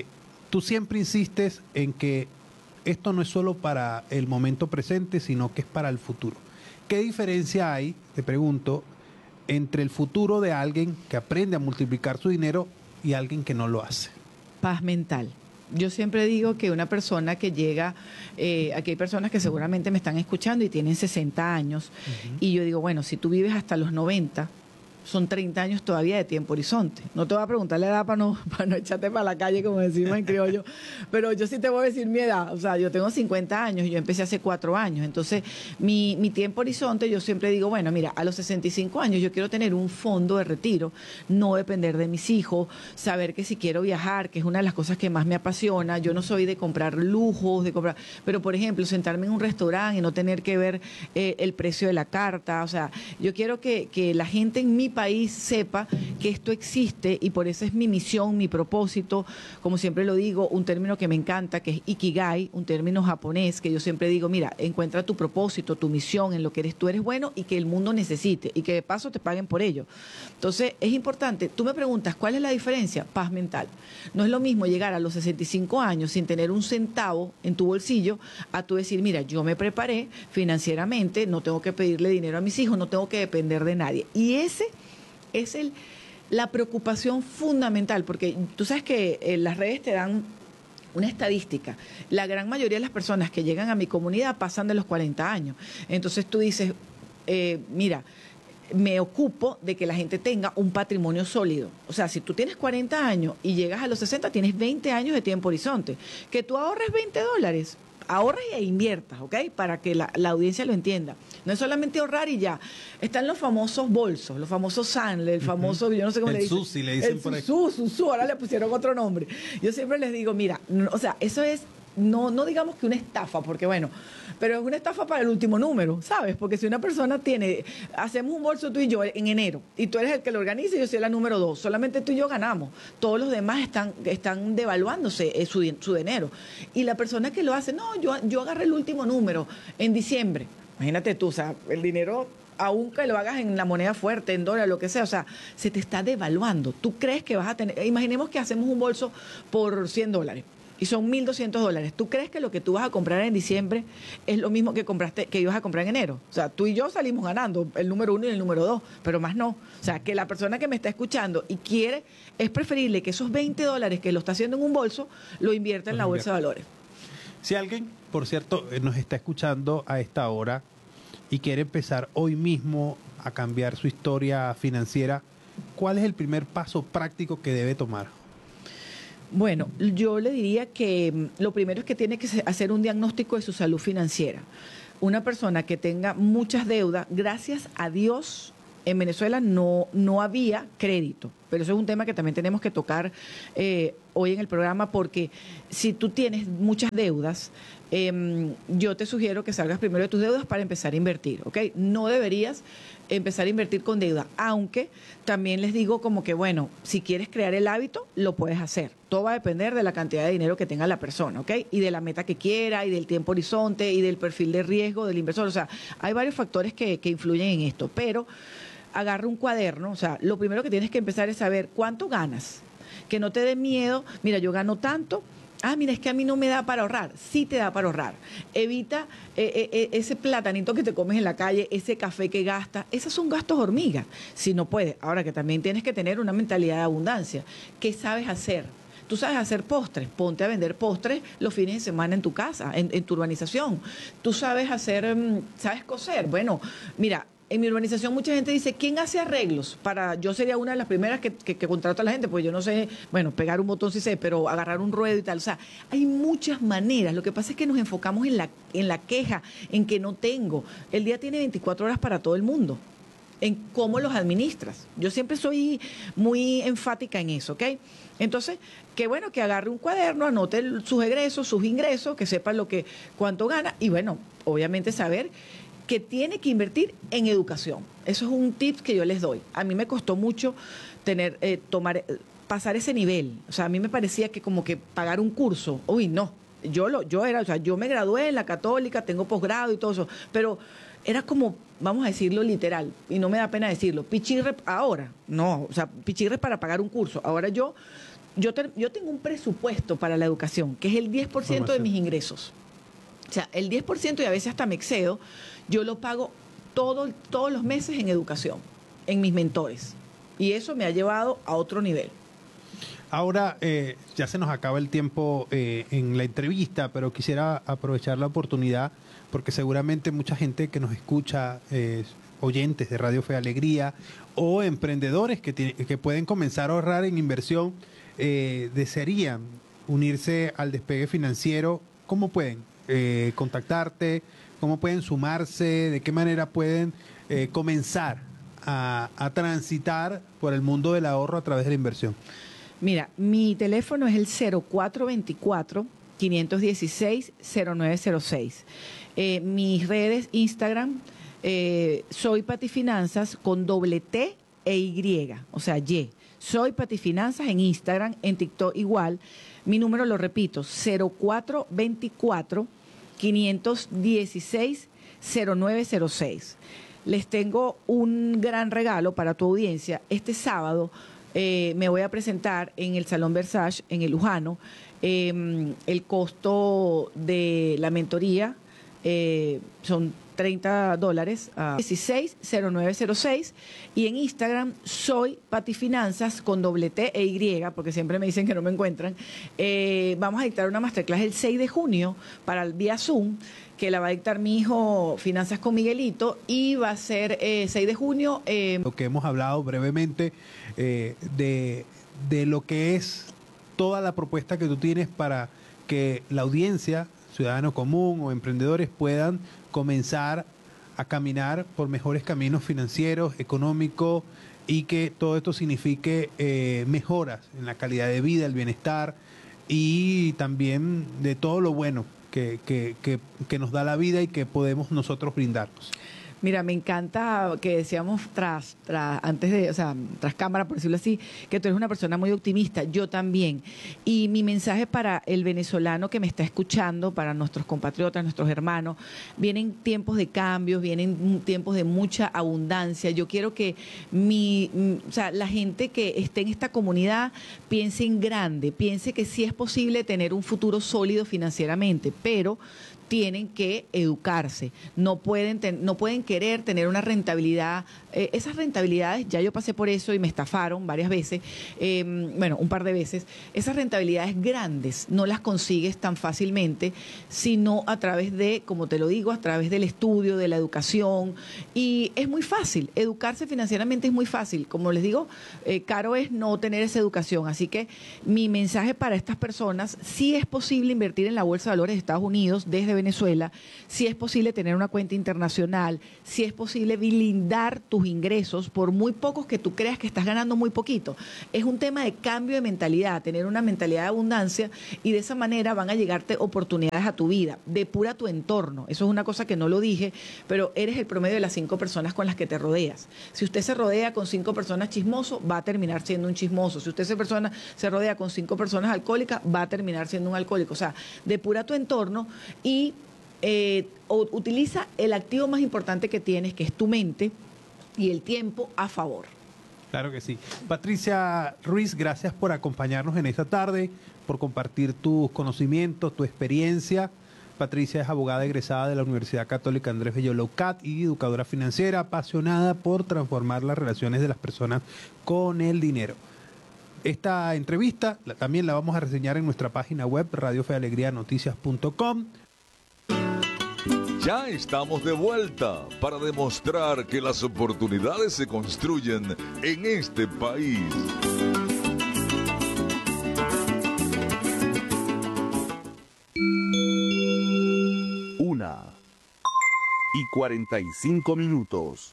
tú siempre insistes en que esto no es solo para el momento presente, sino que es para el futuro. ¿Qué diferencia hay, te pregunto, entre el futuro de alguien que aprende a multiplicar su dinero y alguien que no lo hace? Paz mental. Yo siempre digo que una persona que llega, aquí hay personas que seguramente me están escuchando y tienen 60 años, y yo digo, bueno, si tú vives hasta los 90, son 30 años todavía de tiempo horizonte. No te voy a preguntar la edad para no echarte para la calle, como decimos en criollo, pero yo sí te voy a decir mi edad. O sea, yo tengo 50 años y yo empecé hace 4 años. Entonces, mi tiempo horizonte, yo siempre digo, bueno, mira, a los 65 años yo quiero tener un fondo de retiro, no depender de mis hijos, saber que si quiero viajar, que es una de las cosas que más me apasiona, yo no soy de comprar lujos, pero por ejemplo, sentarme en un restaurante y no tener que ver el precio de la carta. O sea, yo quiero que la gente en mi país sepa que esto existe, y por eso es mi misión, mi propósito. Como siempre lo digo, un término que me encanta, que es Ikigai, un término japonés, que yo siempre digo, mira, encuentra tu propósito, tu misión, en lo que tú eres bueno y que el mundo necesite, y que de paso te paguen por ello. Entonces, es importante. Tú me preguntas, ¿cuál es la diferencia? Paz mental. No es lo mismo llegar a los 65 años sin tener un centavo en tu bolsillo, a tú decir, mira, yo me preparé financieramente, no tengo que pedirle dinero a mis hijos, no tengo que depender de nadie. Y ese es la preocupación fundamental, porque tú sabes que las redes te dan una estadística. La gran mayoría de las personas que llegan a mi comunidad pasan de los 40 años. Entonces tú dices, mira, me ocupo de que la gente tenga un patrimonio sólido. O sea, si tú tienes 40 años y llegas a los 60, tienes 20 años de tiempo horizonte. Que tú ahorres $20, ahorres e inviertas, ¿ok? Para que la audiencia lo entienda. No es solamente ahorrar y ya. Están los famosos bolsos, los famosos Sandler, el famoso, yo no sé cómo le dicen. El Susi, le dicen por ahí. Susu, ahora le pusieron otro nombre. Yo siempre les digo, mira, o sea, eso es no digamos que una estafa, porque bueno, pero es una estafa para el último número, ¿sabes? Porque si una persona hacemos un bolso tú y yo en enero, y tú eres el que lo organiza y yo soy la número 2, solamente tú y yo ganamos, todos los demás están devaluándose su dinero. Y la persona que lo hace, no, yo agarré el último número en diciembre, imagínate tú, o sea, el dinero, aunque lo hagas en la moneda fuerte, en dólar, lo que sea, o sea, se te está devaluando. Tú crees que vas a tener, imaginemos que hacemos un bolso por $100 y son $1,200. ¿Tú crees que lo que tú vas a comprar en diciembre es lo mismo que ibas a comprar en enero? O sea, tú y yo salimos ganando el número 1 y el número 2, pero más no. O sea, que la persona que me está escuchando y quiere, es preferible que esos $20 que lo está haciendo en un bolso, lo invierta en la bolsa de valores. Si alguien, por cierto, nos está escuchando a esta hora y quiere empezar hoy mismo a cambiar su historia financiera, ¿cuál es el primer paso práctico que debe tomar? Bueno, yo le diría que lo primero es que tiene que hacer un diagnóstico de su salud financiera. Una persona que tenga muchas deudas, gracias a Dios, en Venezuela no había crédito, pero eso es un tema que también tenemos que tocar hoy en el programa, porque si tú tienes muchas deudas, yo te sugiero que salgas primero de tus deudas para empezar a invertir, ¿ok? No deberías empezar a invertir con deuda, aunque también les digo como que, bueno, si quieres crear el hábito, lo puedes hacer. Todo va a depender de la cantidad de dinero que tenga la persona, ¿ok? Y de la meta que quiera, y del tiempo horizonte, y del perfil de riesgo del inversor. O sea, hay varios factores que influyen en esto, pero agarra un cuaderno. O sea, lo primero que tienes que empezar es saber cuánto ganas, que no te dé miedo. Mira, yo gano tanto. Ah, mira, es que a mí no me da para ahorrar. Sí te da para ahorrar. Evita ese platanito que te comes en la calle, ese café que gastas. Esos son gastos hormigas, si no puedes. Ahora que también tienes que tener una mentalidad de abundancia. ¿Qué sabes hacer? Tú sabes hacer postres, ponte a vender postres los fines de semana en tu casa, en tu urbanización. Tú sabes sabes coser. Bueno, mira, en mi urbanización mucha gente dice, ¿quién hace arreglos? Yo sería una de las primeras que contrato a la gente, porque yo no sé, bueno, pegar un botón sí sé, pero agarrar un ruedo y tal. O sea, hay muchas maneras. Lo que pasa es que nos enfocamos en la queja, en que no tengo. El día tiene 24 horas para todo el mundo, en cómo los administras. Yo siempre soy muy enfática en eso, ¿ok? Entonces, qué bueno que agarre un cuaderno, anote sus egresos, sus ingresos, que sepa cuánto gana y, bueno, obviamente saber que tiene que invertir en educación. Eso es un tip que yo les doy. A mí me costó mucho pasar ese nivel. O sea, a mí me parecía que como que pagar un curso, uy, no. Yo me gradué en la Católica, tengo posgrado y todo eso, pero era como, vamos a decirlo literal, y no me da pena decirlo, pichirre ahora. No, o sea, pichirre para pagar un curso. Ahora yo tengo un presupuesto para la educación, que es el 10% de mis ingresos. O sea, el 10%, y a veces hasta me excedo, yo lo pago todos los meses en educación, en mis mentores. Y eso me ha llevado a otro nivel. Ahora, ya se nos acaba el tiempo en la entrevista, pero quisiera aprovechar la oportunidad, porque seguramente mucha gente que nos escucha, oyentes de Radio Fe y Alegría, o emprendedores que pueden comenzar a ahorrar en inversión, desearían unirse al despegue financiero. ¿Cómo pueden contactarte? ¿Cómo pueden sumarse? ¿De qué manera pueden comenzar a transitar por el mundo del ahorro a través de la inversión? Mira, mi teléfono es el 0424-516-0906. Mis redes, Instagram, soy Patifinanzas con doble T e Y, o sea, Y. Soy Patifinanzas en Instagram, en TikTok igual. Mi número, lo repito, 0424-516-0906. Les tengo un gran regalo para tu audiencia. Este sábado me voy a presentar en el Salón Versace, en el Lujano. El costo de la mentoría son $30, 160906, y en Instagram soy Patifinanzas con doble T e Y, porque siempre me dicen que no me encuentran. Vamos a dictar una masterclass el 6 de junio para el vía Zoom, que la va a dictar mi hijo Finanzas con Miguelito, y va a ser 6 de junio. Lo que hemos hablado brevemente de lo que es toda la propuesta que tú tienes para que la audiencia, ciudadano común o emprendedores, puedan comenzar a caminar por mejores caminos financieros, económicos, y que todo esto signifique mejoras en la calidad de vida, el bienestar, y también de todo lo bueno que nos da la vida y que podemos nosotros brindarnos. Mira, me encanta que decíamos tras cámara, por decirlo así, que tú eres una persona muy optimista, yo también. Y mi mensaje para el venezolano que me está escuchando, para nuestros compatriotas, nuestros hermanos, vienen tiempos de cambios, vienen tiempos de mucha abundancia. Yo quiero que la gente que esté en esta comunidad piense en grande, piense que sí es posible tener un futuro sólido financieramente, pero tienen que educarse, no pueden querer tener una rentabilidad, esas rentabilidades, ya yo pasé por eso y me estafaron varias veces, un par de veces, esas rentabilidades grandes no las consigues tan fácilmente, sino a través de, como te lo digo, a través del estudio, de la educación, y es muy fácil, educarse financieramente es muy fácil, como les digo, caro es no tener esa educación, así que mi mensaje para estas personas, sí es posible invertir en la Bolsa de Valores de Estados Unidos desde Venezuela, si es posible tener una cuenta internacional, si es posible blindar tus ingresos por muy pocos que tú creas que estás ganando muy poquito. Es un tema de cambio de mentalidad, tener una mentalidad de abundancia y de esa manera van a llegarte oportunidades a tu vida. Depura tu entorno. Eso es una cosa que no lo dije, pero eres el promedio de las 5 personas con las que te rodeas. Si usted se rodea con 5 personas chismosos, va a terminar siendo un chismoso. Si usted se rodea con 5 personas alcohólicas, va a terminar siendo un alcohólico. O sea, depura tu entorno y utiliza el activo más importante que tienes, que es tu mente y el tiempo a favor. Claro que sí. Patricia Ruiz, gracias por acompañarnos en esta tarde, por compartir tus conocimientos, tu experiencia. Patricia es abogada egresada de la Universidad Católica Andrés Bello Leucat y educadora financiera, apasionada por transformar las relaciones de las personas con el dinero. Esta entrevista también la vamos a reseñar en nuestra página web radiofealegrianoticias.com. Ya estamos de vuelta para demostrar que las oportunidades se construyen en este país. Una y 45 minutos.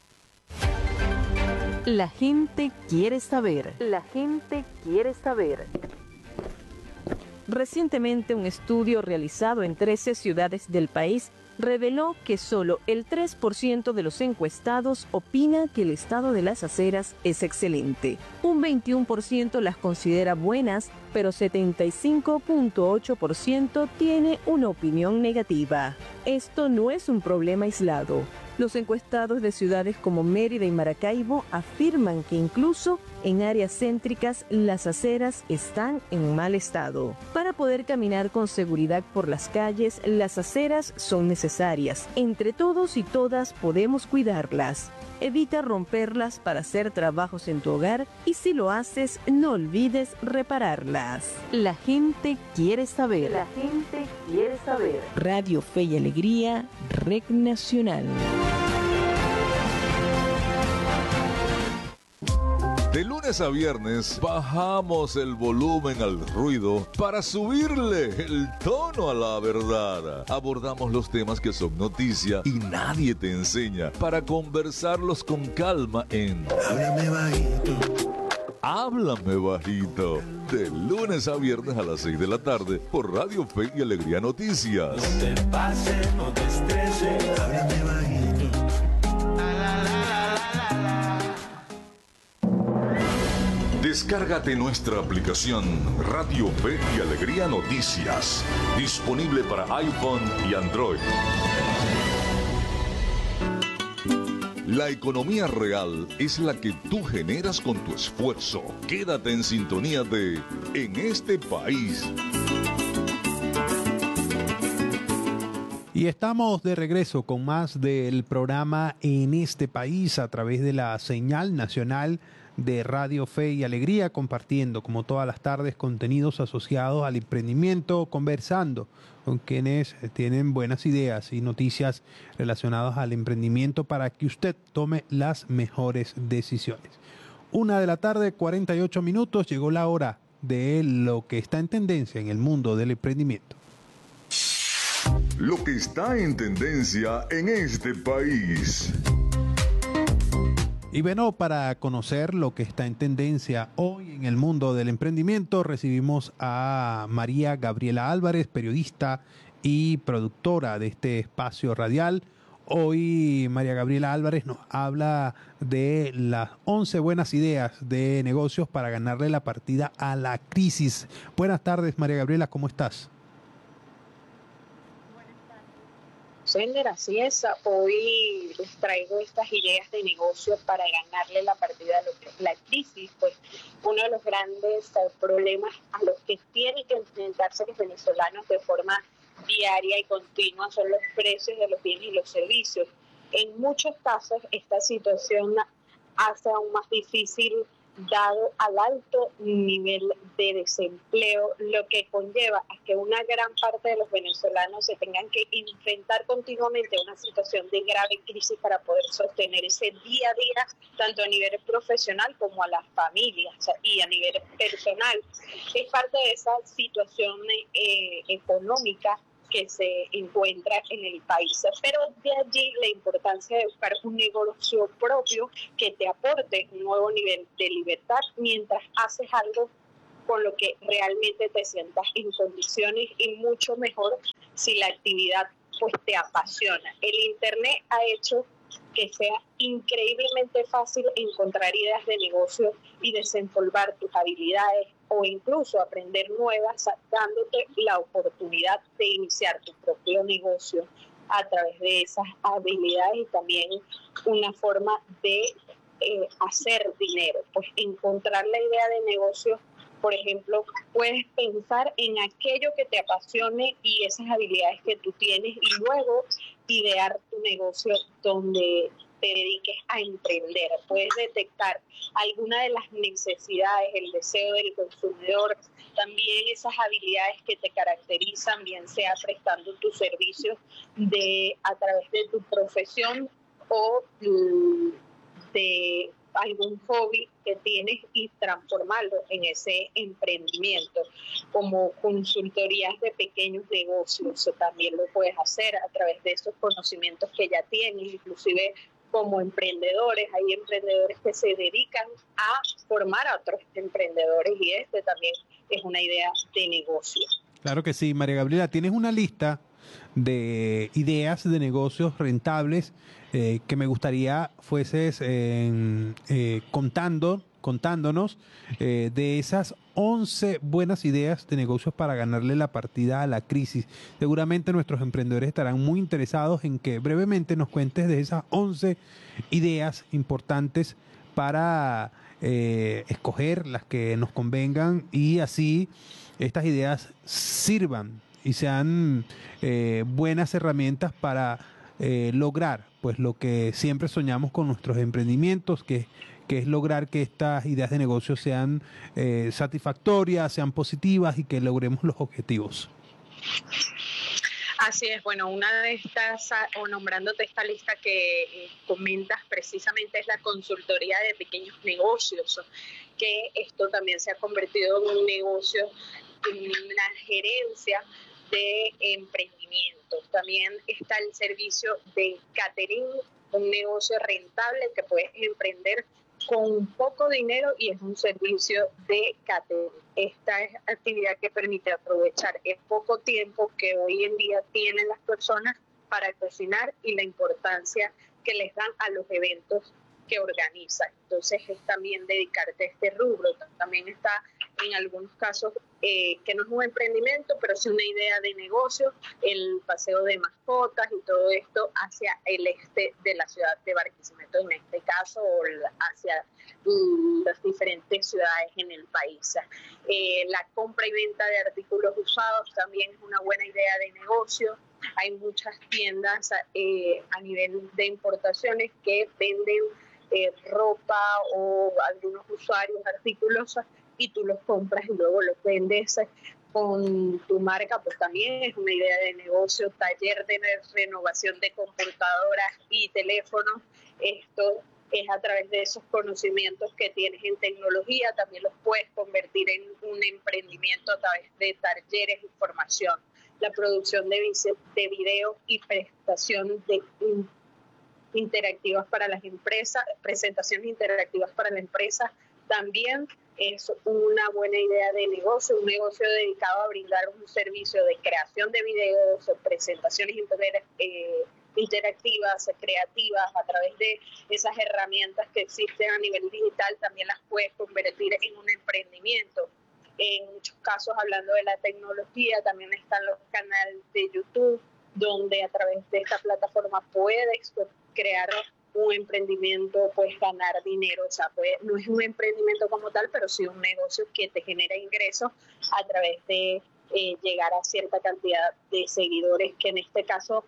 La gente quiere saber. La gente quiere saber. Recientemente, un estudio realizado en 13 ciudades del país reveló que solo el 3% de los encuestados opina que el estado de las aceras es excelente. Un 21% las considera buenas, pero 75.8% tiene una opinión negativa. Esto no es un problema aislado. Los encuestados de ciudades como Mérida y Maracaibo afirman que incluso en áreas céntricas las aceras están en mal estado. Para poder caminar con seguridad por las calles, las aceras son necesarias. Entre todos y todas podemos cuidarlas. Evita romperlas para hacer trabajos en tu hogar y si lo haces, no olvides repararlas. La gente quiere saber. La gente quiere saber. Radio Fe y Alegría, Red Nacional. De lunes a viernes bajamos el volumen al ruido para subirle el tono a la verdad. Abordamos los temas que son noticia y nadie te enseña para conversarlos con calma en Háblame Bajito. Háblame Bajito. De lunes a viernes a las 6 de la tarde por Radio Fe y Alegría Noticias. No te pases, no te estreses. Háblame Bajito. Descárgate nuestra aplicación Radio Fe y Alegría Noticias, disponible para iPhone y Android. La economía real es la que tú generas con tu esfuerzo. Quédate en sintonía de En este país. Y estamos de regreso con más del programa En este país a través de la señal nacional de Radio Fe y Alegría, compartiendo como todas las tardes contenidos asociados al emprendimiento, conversando con quienes tienen buenas ideas y noticias relacionadas al emprendimiento para que usted tome las mejores decisiones. 1:48 p.m, llegó la hora de lo que está en tendencia en el mundo del emprendimiento. Lo que está en tendencia en este país. Y bueno, para conocer lo que está en tendencia hoy en el mundo del emprendimiento, recibimos a María Gabriela Álvarez, periodista y productora de este espacio radial. Hoy María Gabriela Álvarez nos habla de las 11 buenas ideas de negocios para ganarle la partida a la crisis. Buenas tardes, María Gabriela, ¿cómo estás? Sender, así es. Hoy les traigo estas ideas de negocio para ganarle la partida a lo que es la crisis. Pues uno de los grandes problemas a los que tienen que enfrentarse los venezolanos de forma diaria y continua son los precios de los bienes y los servicios. En muchos casos esta situación hace aún más difícil, dado al alto nivel de desempleo, lo que conlleva a que una gran parte de los venezolanos se tengan que enfrentar continuamente a una situación de grave crisis para poder sostener ese día a día, tanto a nivel profesional como a las familias y a nivel personal. Es parte de esa situación económica que se encuentra en el país. Pero de allí la importancia de buscar un negocio propio que te aporte un nuevo nivel de libertad mientras haces algo con lo que realmente te sientas en condiciones, y mucho mejor si la actividad pues te apasiona. El Internet ha hecho que sea increíblemente fácil encontrar ideas de negocio y desempolvar tus habilidades o incluso aprender nuevas, dándote la oportunidad de iniciar tu propio negocio a través de esas habilidades, y también una forma de hacer dinero. Pues encontrar la idea de negocio, por ejemplo, puedes pensar en aquello que te apasione y esas habilidades que tú tienes, y luego idear tu negocio donde te dediques a emprender. Puedes detectar alguna de las necesidades, el deseo del consumidor, también esas habilidades que te caracterizan, bien sea prestando tus servicios a través de tu profesión o de algún hobby que tienes, y transformarlo en ese emprendimiento, como consultorías de pequeños negocios. También lo puedes hacer a través de esos conocimientos que ya tienes, inclusive como emprendedores. Hay emprendedores que se dedican a formar a otros emprendedores, y este también es una idea de negocio. Claro que sí, María Gabriela, tienes una lista de ideas de negocios rentables que me gustaría fueses contándonos de esas 11 buenas ideas de negocios para ganarle la partida a la crisis. Seguramente nuestros emprendedores estarán muy interesados en que brevemente nos cuentes de esas 11 ideas importantes para escoger las que nos convengan, y así estas ideas sirvan y sean buenas herramientas para lograr pues lo que siempre soñamos con nuestros emprendimientos, que es lograr que estas ideas de negocio sean satisfactorias, sean positivas y que logremos los objetivos. Así es. Bueno, una de estas, o nombrándote esta lista que comentas precisamente, es la consultoría de pequeños negocios, que esto también se ha convertido en un negocio, en una gerencia de emprendimientos. También está el servicio de catering, un negocio rentable que puedes emprender con poco dinero, y es un servicio de catering. Esta es actividad que permite aprovechar el poco tiempo que hoy en día tienen las personas para cocinar y la importancia que les dan a los eventos que organizan. Entonces es también dedicarte a este rubro. También está en algunos casos que no es un emprendimiento, pero sí una idea de negocio, el paseo de mascotas y todo esto hacia el este de la ciudad de Barquisimeto, en este caso, o hacia las diferentes ciudades en el país. La compra y venta de artículos usados también es una buena idea de negocio. Hay muchas tiendas a nivel de importaciones que venden ropa o algunos usuarios artículos, y tú los compras y luego los vendes con tu marca. Pues también es una idea de negocio. Taller de renovación de computadoras y teléfonos. Esto es a través de esos conocimientos que tienes en tecnología, también los puedes convertir en un emprendimiento a través de talleres de formación. La producción de video y prestación de interactivas para las empresas, presentaciones interactivas para la empresa. También es una buena idea de negocio, un negocio dedicado a brindar un servicio de creación de videos, presentaciones interactivas, creativas, a través de esas herramientas que existen a nivel digital, también las puedes convertir en un emprendimiento. En muchos casos, hablando de la tecnología, también están los canales de YouTube, donde a través de esta plataforma puedes crear un emprendimiento, puedes ganar dinero. O sea, no es un emprendimiento como tal, pero sí un negocio que te genera ingresos a través de llegar a cierta cantidad de seguidores, que en este caso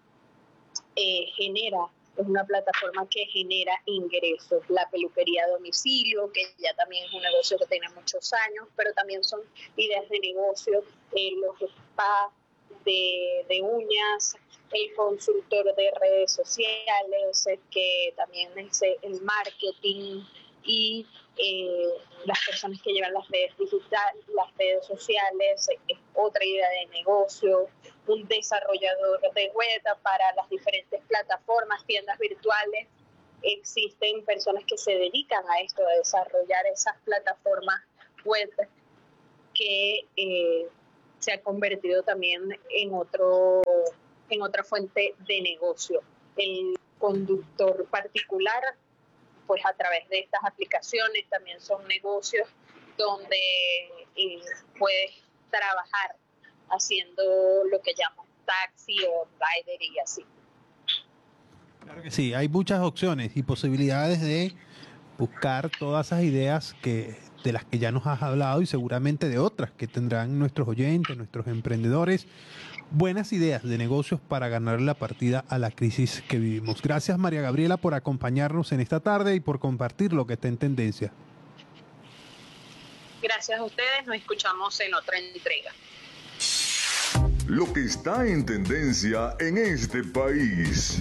es una plataforma que genera ingresos. La peluquería a domicilio, que ya también es un negocio que tiene muchos años, pero también son ideas de negocio, los spas de uñas, el consultor de redes sociales, que también es el marketing, y las personas que llevan las redes digitales, las redes sociales, es otra idea de negocio. Un desarrollador de web para las diferentes plataformas, tiendas virtuales. Existen personas que se dedican a esto, a desarrollar esas plataformas web, que se ha convertido también en otra fuente de negocio. El conductor particular, pues a través de estas aplicaciones también son negocios donde puedes trabajar haciendo lo que llaman taxi o rider y así. Claro que sí, hay muchas opciones y posibilidades de buscar todas esas ideas de las que ya nos has hablado, y seguramente de otras que tendrán nuestros oyentes, nuestros emprendedores. Buenas ideas de negocios para ganar la partida a la crisis que vivimos. Gracias, María Gabriela, por acompañarnos en esta tarde y por compartir lo que está en tendencia. Gracias a ustedes, nos escuchamos en otra entrega. Lo que está en tendencia en este país.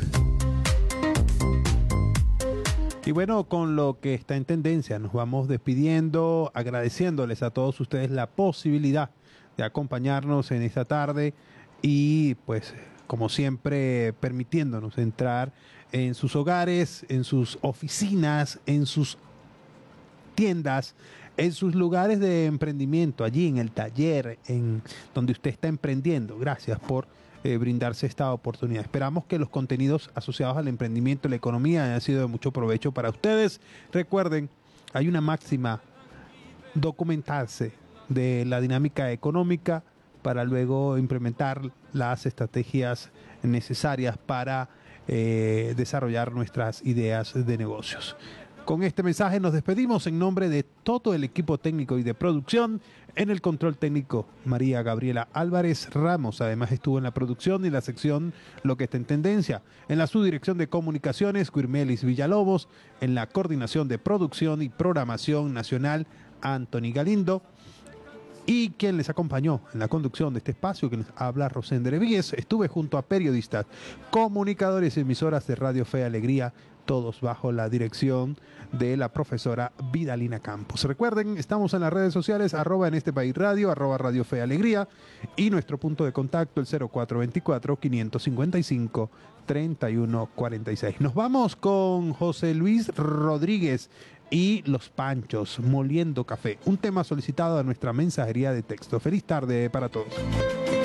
Y bueno, con lo que está en tendencia nos vamos despidiendo, agradeciéndoles a todos ustedes la posibilidad de acompañarnos en esta tarde y pues como siempre permitiéndonos entrar en sus hogares, en sus oficinas, en sus tiendas, en sus lugares de emprendimiento, allí en el taller, en donde usted está emprendiendo. Gracias por brindarse esta oportunidad. Esperamos que los contenidos asociados al emprendimiento y la economía hayan sido de mucho provecho para ustedes. Recuerden, hay una máxima: documentarse de la dinámica económica para luego implementar las estrategias necesarias para desarrollar nuestras ideas de negocios. Con este mensaje nos despedimos en nombre de todo el equipo técnico y de producción. En el control técnico, María Gabriela Álvarez Ramos, además estuvo en la producción y la sección Lo que está en tendencia. En la subdirección de comunicaciones, Guirmelis Villalobos. En la coordinación de producción y programación nacional, Anthony Galindo. Y quien les acompañó en la conducción de este espacio, que les habla Rosender Víguez. Estuve junto a periodistas, comunicadores y emisoras de Radio Fe y Alegría, todos bajo la dirección de la profesora Vidalina Campos. Recuerden, estamos en las redes sociales, @en este país radio, @Radio Fe y Alegría, y nuestro punto de contacto, el 0424-555-3146. Nos vamos con José Luis Rodríguez y Los Panchos, Moliendo Café, un tema solicitado a nuestra mensajería de texto. Feliz tarde para todos.